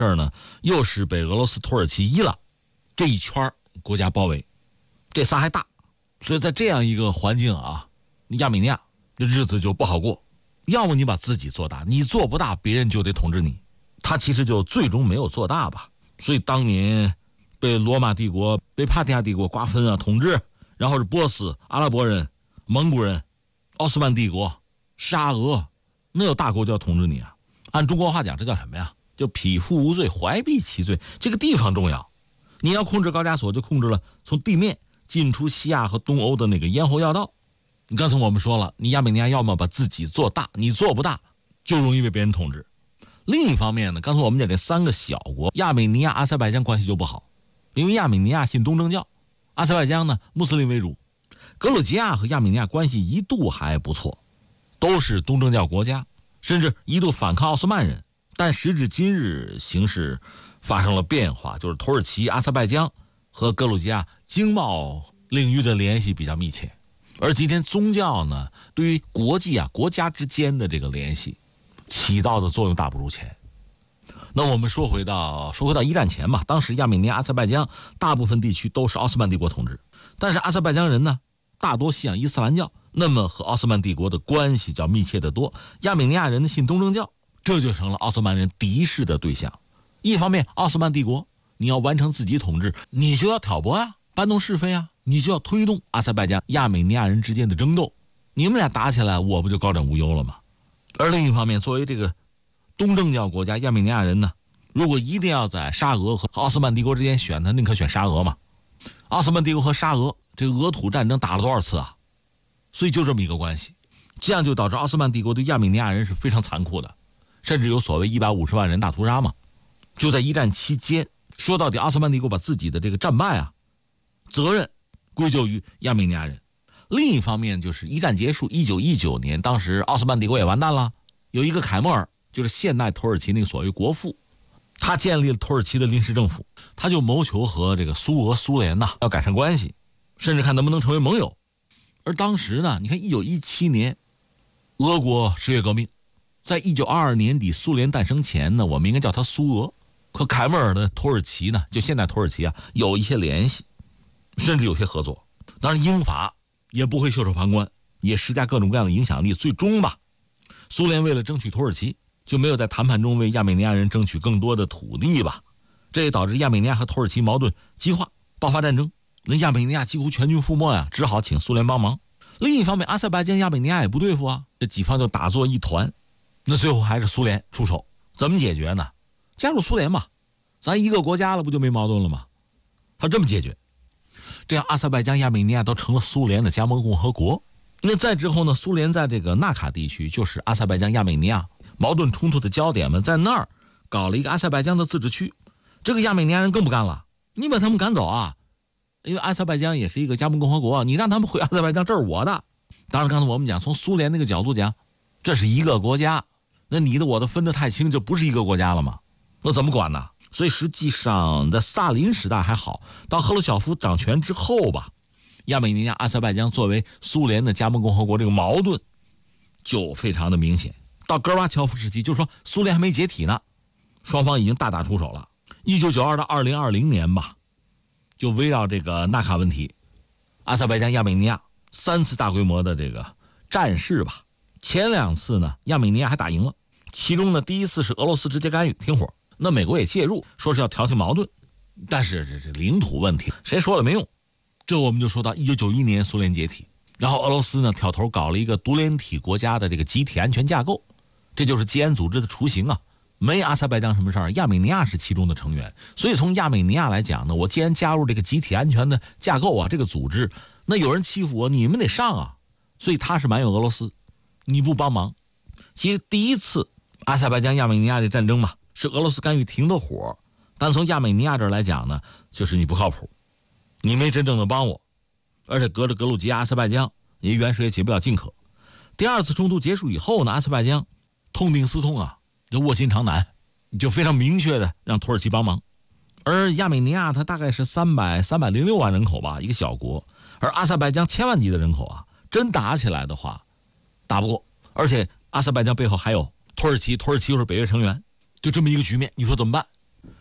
这儿呢又是被俄罗斯、土耳其、伊朗这一圈国家包围，这仨还大，所以在这样一个环境啊，亚美尼亚这日子就不好过。要么你把自己做大，你做不大，别人就得统治你。他其实就最终没有做大吧，所以当年被罗马帝国、被帕提亚帝国瓜分啊统治，然后是波斯、阿拉伯人、蒙古人、奥斯曼帝国、沙俄，那有大国就要统治你啊。按中国话讲，这叫什么呀？就匹夫无罪，怀璧其罪。这个地方重要，你要控制高加索，就控制了从地面进出西亚和东欧的那个咽喉要道。刚才我们说了，你亚美尼亚要么把自己做大，你做不大就容易被别人统治。另一方面呢，刚才我们讲这三个小国，亚美尼亚、阿塞拜疆关系就不好，因为亚美尼亚信东正教，阿塞拜疆呢穆斯林为主。格鲁吉亚和亚美尼亚关系一度还不错，都是东正教国家，甚至一度反抗奥斯曼人。但时至今日，形势发生了变化，就是土耳其、阿塞拜疆和格鲁吉亚经贸领域的联系比较密切。而今天宗教呢，对于国际啊、国家之间的这个联系，起到的作用大不如前。那我们说回到一战前吧，当时亚美尼亚、阿塞拜疆大部分地区都是奥斯曼帝国统治，但是阿塞拜疆人呢，大多信仰伊斯兰教，那么和奥斯曼帝国的关系较密切得多。亚美尼亚人呢信东正教，这就成了奥斯曼人敌视的对象。一方面，奥斯曼帝国你要完成自己统治，你就要挑拨啊，搬弄是非啊，你就要推动阿塞拜疆、亚美尼亚人之间的争斗，你们俩打起来，我不就高枕无忧了吗？而另一方面，作为这个东正教国家，亚美尼亚人呢，如果一定要在沙俄和奥斯曼帝国之间选，他宁可选沙俄嘛。奥斯曼帝国和沙俄这个俄土战争打了多少次啊？所以就这么一个关系，这样就导致奥斯曼帝国对亚美尼亚人是非常残酷的，甚至有所谓150万人大屠杀嘛。就在一战期间，说到底，奥斯曼帝国把自己的这个战败啊，责任归咎于亚美尼亚人。另一方面，就是一战结束1919年，当时奥斯曼帝国也完蛋了，有一个凯末尔，就是现代土耳其那个所谓国父，他建立了土耳其的临时政府，他就谋求和这个苏俄、苏联要改善关系，甚至看能不能成为盟友。而当时呢，你看1917年俄国10月革命，在1922年底苏联诞生前呢，我们应该叫它苏俄，和凯末尔的土耳其呢，就现代土耳其啊，有一些联系，甚至有些合作。当然英法也不会袖手旁观，也施加各种各样的影响力。最终吧，苏联为了争取土耳其，就没有在谈判中为亚美尼亚人争取更多的土地吧，这也导致亚美尼亚和土耳其矛盾激化，爆发战争。那亚美尼亚几乎全军覆没呀，只好请苏联帮忙。另一方面，阿塞拜疆、亚美尼亚也不对付啊，这几方就打作一团。那最后还是苏联出手，怎么解决呢？加入苏联嘛，咱一个国家了，不就没矛盾了吗？他这么解决，这样阿塞拜疆、亚美尼亚都成了苏联的加盟共和国。那再之后呢，苏联在这个纳卡地区，就是阿塞拜疆、亚美尼亚矛盾冲突的焦点们，在那儿搞了一个阿塞拜疆的自治区。这个亚美尼亚人更不干了，你把他们赶走啊，因为阿塞拜疆也是一个加盟共和国，你让他们回阿塞拜疆，这是我的。当然刚才我们讲，从苏联那个角度讲，这是一个国家，那你的我的分得太清，就不是一个国家了吗？那怎么管呢？所以实际上在斯大林时代还好，到赫鲁晓夫掌权之后吧，亚美尼亚、阿塞拜疆作为苏联的加盟共和国，这个矛盾就非常的明显。到戈尔巴乔夫时期，就说苏联还没解体呢，双方已经大打出手了。1992到2020年吧，就围绕这个纳卡问题，阿塞拜疆、亚美尼亚3次大规模的这个战事吧。前2次呢，亚美尼亚还打赢了，其中呢，第一次是俄罗斯直接干预停火，那美国也介入，说是要调停矛盾，但是这领土问题谁说了没用。这我们就说到1991年苏联解体，然后俄罗斯呢挑头搞了一个独联体国家的这个集体安全架构，这就是吉安组织的雏形啊。没阿塞拜疆什么事儿，亚美尼亚是其中的成员，所以从亚美尼亚来讲呢，我既然加入这个集体安全的架构啊，这个组织，那有人欺负我，你们得上啊。所以他是埋怨俄罗斯，你不帮忙。其实第一次阿塞拜疆、亚美尼亚的战争嘛，是俄罗斯干预停的火，但从亚美尼亚这儿来讲呢，就是你不靠谱，你没真正的帮我，而且隔着格鲁吉亚、阿塞拜疆，你远水也解不了近渴。第2次冲突结束以后呢，阿塞拜疆痛定思痛啊，就卧薪尝胆，就非常明确的让土耳其帮忙。而亚美尼亚它大概是306万人口吧，一个小国，而阿塞拜疆1000万级的人口啊，真打起来的话打不过，而且阿塞拜疆背后还有土耳其，土耳其又是北约成员，就这么一个局面，你说怎么办？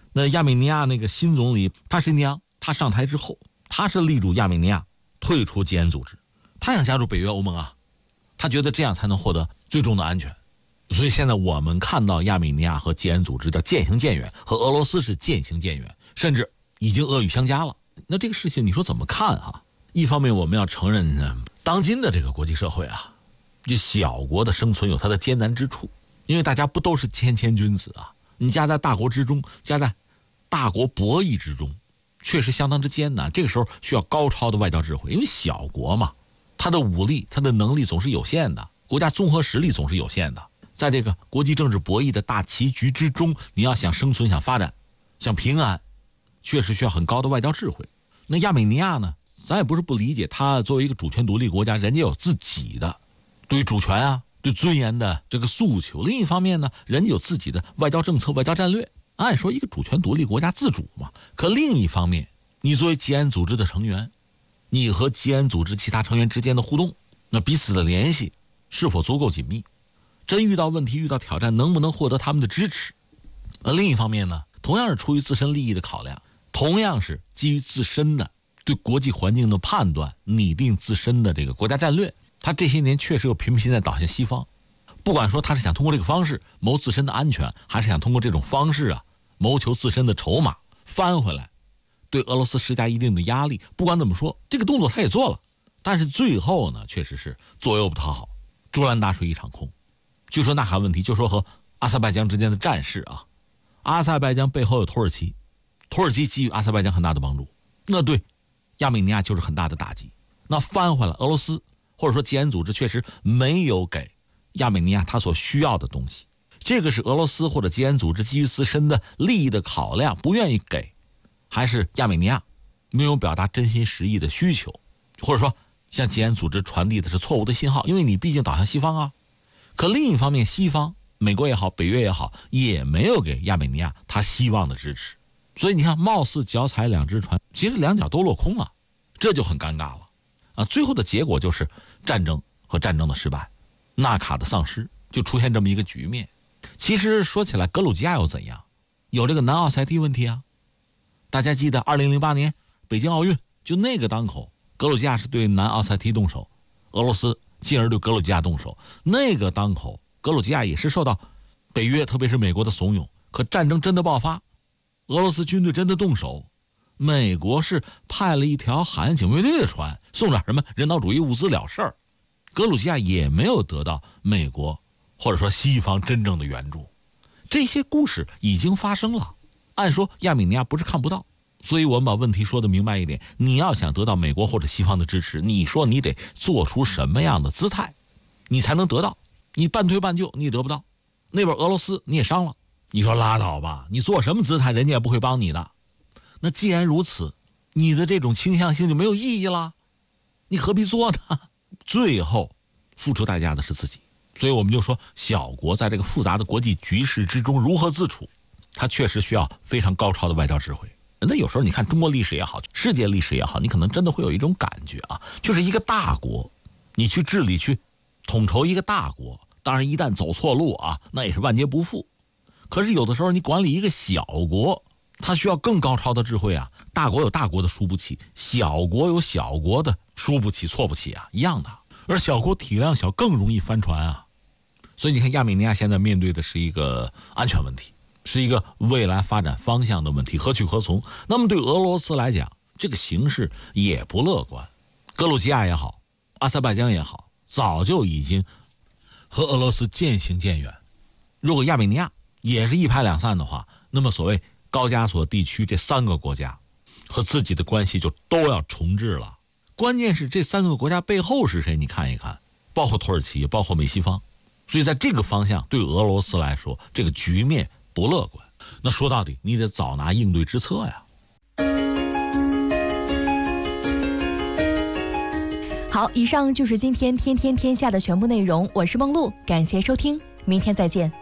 那亚美尼亚那个新总理帕什尼扬，他上台之后，他是力主亚美尼亚退出吉安组织，他想加入北约欧盟啊，他觉得这样才能获得最终的安全。所以现在我们看到亚美尼亚和吉安组织叫渐行渐远，和俄罗斯是渐行渐远，甚至已经恶语相加了。那这个事情你说怎么看啊？一方面我们要承认呢，当今的这个国际社会啊，这小国的生存有它的艰难之处，因为大家不都是谦君子啊，你夹在大国之中，夹在大国博弈之中，确实相当之艰难。这个时候需要高超的外交智慧，因为小国嘛，它的武力它的能力总是有限的，国家综合实力总是有限的，在这个国际政治博弈的大棋局之中，你要想生存想发展想平安，确实需要很高的外交智慧。那亚美尼亚呢，咱也不是不理解，他作为一个主权独立国家，人家有自己的对于主权啊对尊严的这个诉求，另一方面呢，人家有自己的外交政策外交战略，按说一个主权独立国家自主嘛。可另一方面，你作为吉安组织的成员，你和吉安组织其他成员之间的互动，那彼此的联系是否足够紧密，真遇到问题遇到挑战能不能获得他们的支持。另一方面呢，同样是出于自身利益的考量，同样是基于自身的对国际环境的判断，拟定自身的这个国家战略，他这些年确实有频频在倒向西方，不管说他是想通过这个方式谋自身的安全，还是想通过这种方式啊谋求自身的筹码翻回来，对俄罗斯施加一定的压力。不管怎么说，这个动作他也做了，但是最后呢，确实是左右不讨好，竹篮打水一场空。就说纳卡问题，就说和阿塞拜疆之间的战事啊，阿塞拜疆背后有土耳其，土耳其给予阿塞拜疆很大的帮助，那对亚美尼亚就是很大的打击。那翻回来，俄罗斯或者说吉安组织确实没有给亚美尼亚他所需要的东西，这个是俄罗斯或者吉安组织基于自身的利益的考量不愿意给，还是亚美尼亚没有表达真心实意的需求，或者说向吉安组织传递的是错误的信号，因为你毕竟倒向西方啊。可另一方面，西方美国也好北约也好，也没有给亚美尼亚他希望的支持。所以你看，貌似脚踩两只船，其实两脚都落空了，这就很尴尬了啊！最后的结果就是战争和战争的失败，纳卡的丧失，就出现这么一个局面。其实说起来，格鲁吉亚又怎样？有这个南奥塞梯问题啊。大家记得2008年北京奥运，就那个当口，格鲁吉亚是对南奥塞梯动手，俄罗斯进而对格鲁吉亚动手。那个当口，格鲁吉亚也是受到北约特别是美国的怂恿，可战争真的爆发，俄罗斯军队真的动手，美国是派了一条海岸警卫队的船，送点什么人道主义物资了事儿，格鲁吉亚也没有得到美国或者说西方真正的援助。这些故事已经发生了，按说亚美尼亚不是看不到。所以我们把问题说得明白一点，你要想得到美国或者西方的支持，你说你得做出什么样的姿态你才能得到，你半推半就你也得不到。那边俄罗斯你也伤了，你说拉倒吧，你做什么姿态人家也不会帮你的。那既然如此，你的这种倾向性就没有意义了，你何必做呢？最后付出代价的是自己。所以我们就说，小国在这个复杂的国际局势之中如何自处，它确实需要非常高超的外交智慧。那有时候你看中国历史也好，世界历史也好，你可能真的会有一种感觉啊，就是一个大国，你去治理去统筹一个大国，当然一旦走错路啊，那也是万劫不复。可是有的时候你管理一个小国，它需要更高超的智慧啊。大国有大国的输不起，小国有小国的输不起错不起啊，一样的。而小国体量小更容易翻船啊。所以你看亚美尼亚现在面对的是一个安全问题，是一个未来发展方向的问题，何去何从。那么对俄罗斯来讲，这个形势也不乐观。格鲁吉亚也好，阿塞拜疆也好，早就已经和俄罗斯渐行渐远。如果亚美尼亚也是一拍两散的话，那么所谓高加索地区这3个国家和自己的关系就都要重置了。关键是这3个国家背后是谁？你看一看，包括土耳其，包括美西方。所以在这个方向对俄罗斯来说，这个局面不乐观。那说到底，你得早拿应对之策呀。 好，以上就是今天天天天下的全部内容，我是梦露，感谢收听，明天再见。